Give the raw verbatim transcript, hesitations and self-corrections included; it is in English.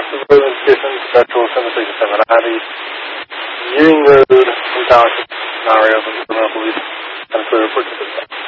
Suburban Station, Central seven six seven ninety, Ewing Road, Township, Scenario, from the Police, and clear for